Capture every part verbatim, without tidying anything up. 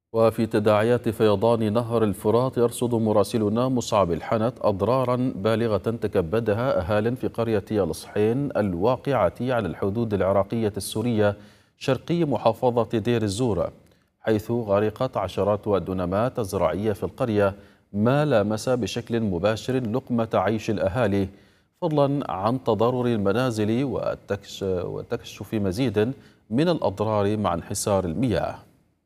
وفي تداعيات فيضان نهر الفرات يرصد مراسلنا مصعب الحنت أضرارا بالغة تكبدها أهال في قرية الصحين الواقعة على الحدود العراقية السورية شرقي محافظة دير الزور، حيث غرقت عشرات الدنمات الزراعية في القرية، ما لامس بشكل مباشر لقمة عيش الأهالي، فضلا عن تضرر المنازل وتكشف مزيد من الأضرار مع انحسار المياه.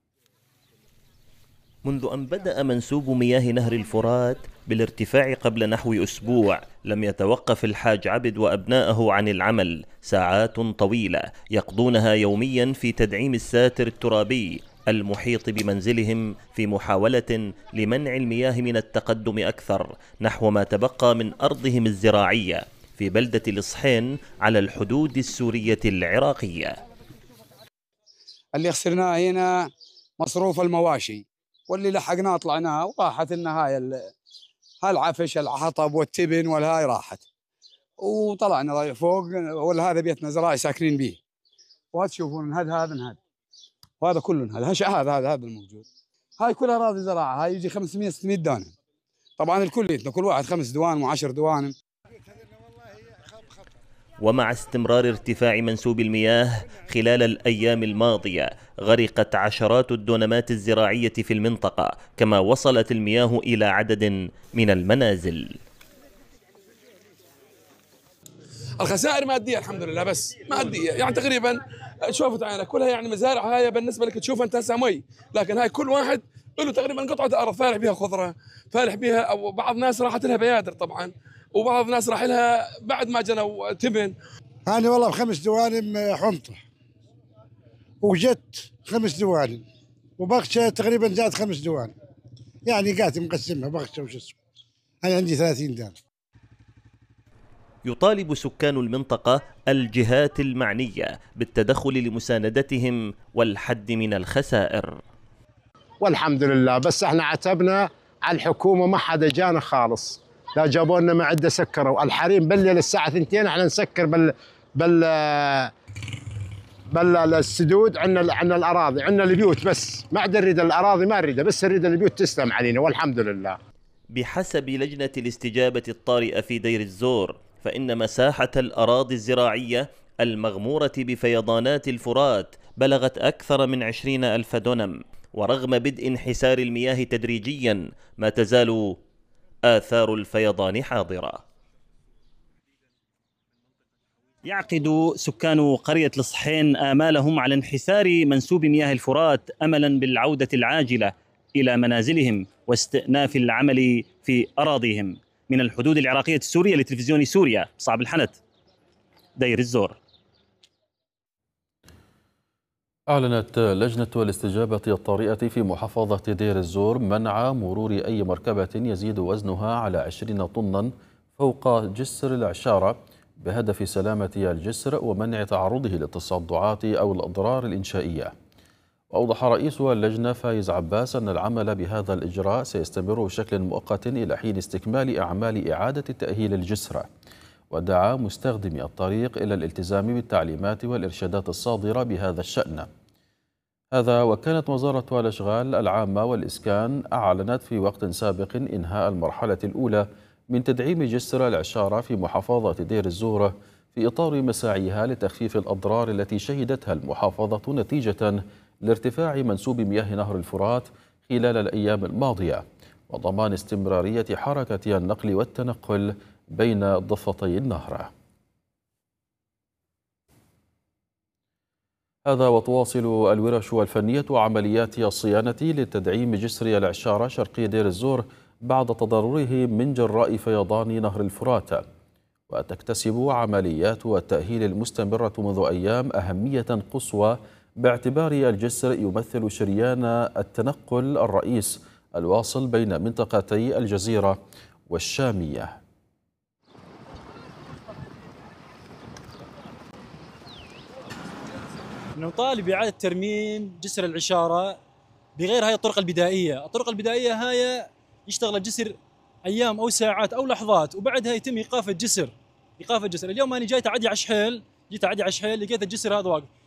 منذ أن بدأ منسوب مياه نهر الفرات بالارتفاع قبل نحو أسبوع، لم يتوقف الحاج عبد وأبنائه عن العمل ساعات طويلة يقضونها يوميا في تدعيم الساتر الترابي المحيط بمنزلهم في محاولة لمنع المياه من التقدم أكثر نحو ما تبقى من أرضهم الزراعية في بلدة الصحين على الحدود السورية العراقية. اللي خسرناه هنا مصروف المواشي، واللي لحقناه طلعناه وراحت لنا هاي هالعفش الحطب والتبن والهاي راحت، وطلعنا فوق وهذا بيتنا زراعي ساكنين به، وهذا تشوفون هذا هذا هذا وهذا كله هذا هذا هذا هذا الموجود، هاي كلها اراضي زراعه، هاي يجي خمسمية ستمية دانم، طبعا الكل كل واحد خمس دوانم وعشر دوانم. ومع استمرار ارتفاع منسوب المياه خلال الأيام الماضية غرقت عشرات الدونمات الزراعية في المنطقة، كما وصلت المياه إلى عدد من المنازل. الخسائر مادية الحمد لله، بس مادية يعني تقريبا شوفت عينك كلها، يعني مزارع هاي بالنسبة لك تشوف أنت هسه مي، لكن هاي كل واحد له تقريبا قطعة أرض فالح بها خضرة، فالح بها، أو بعض ناس راحت لها بيادر طبعا، وبعض الناس راح لها بعد ما جنوا تبن. أنا والله بخمس دوانم حنطة وجت خمس دوانم وبغشة تقريبا زاد خمس دوانم، يعني قاعد مقسمها بغشة وش اسمه، أنا عندي ثلاثين دانم. يطالب سكان المنطقة الجهات المعنية بالتدخل لمساندتهم والحد من الخسائر. والحمد لله، بس احنا عتبنا على الحكومة ما حدا جانا خالص، لا جابوا لنا معدة سكروا الحريم بالليل الساعة اثنتين احنا نسكر بال بال بل السدود، عندنا عندنا الاراضي، عندنا البيوت، بس ما عاد نريد الاراضي، ما نريدها، بس نريد البيوت تسلم علينا والحمد لله. بحسب لجنة الاستجابة الطارئة في دير الزور، فإن مساحة الأراضي الزراعية المغمورة بفيضانات الفرات بلغت أكثر من عشرين ألف دونم، ورغم بدء انحسار المياه تدريجيا ما تزال آثار الفيضان حاضرة. يعقد سكان قرية الصحين آمالهم على انحسار منسوب مياه الفرات أملا بالعودة العاجلة إلى منازلهم واستئناف العمل في أراضيهم. من الحدود العراقية السورية لتلفزيون سوريا، مصعب الحنت، دير الزور. أعلنت لجنة الاستجابة الطارئة في محافظة دير الزور منع مرور أي مركبة يزيد وزنها على عشرين طنا فوق جسر العشارة بهدف سلامة الجسر ومنع تعرضه للتصدعات أو الأضرار الإنشائية. وأوضح رئيس اللجنة فايز عباس أن العمل بهذا الإجراء سيستمر بشكل مؤقت إلى حين استكمال أعمال إعادة تأهيل الجسر، ودعا مستخدمي الطريق إلى الالتزام بالتعليمات والإرشادات الصادرة بهذا الشأن. هذا وكانت وزارة الأشغال العامة والإسكان أعلنت في وقت سابق إنهاء المرحلة الأولى من تدعيم جسر العشارة في محافظة دير الزور في إطار مساعيها لتخفيف الأضرار التي شهدتها المحافظة نتيجة لارتفاع منسوب مياه نهر الفرات خلال الأيام الماضية، وضمان استمرارية حركة النقل والتنقل بين ضفتي النهر. هذا وتواصل الورش الفنية وعمليات الصيانة لتدعيم جسر العشارة شرقي دير الزور بعد تضرره من جراء فيضان نهر الفرات، وتكتسب عمليات التأهيل المستمرة منذ أيام أهمية قصوى باعتبار الجسر يمثل شريان التنقل الرئيس الواصل بين منطقتي الجزيرة والشامية. نطالب بإعادة ترميم جسر العشارة بغير هاي الطرق البدائية. الطرق البدائية هاي يشتغل الجسر أيام أو ساعات أو لحظات وبعدها يتم إيقاف الجسر. إيقاف الجسر اليوم أنا جاي تعدي عشحيل، جيت أعدي عشحيل لقيت الجسر هذا واقف،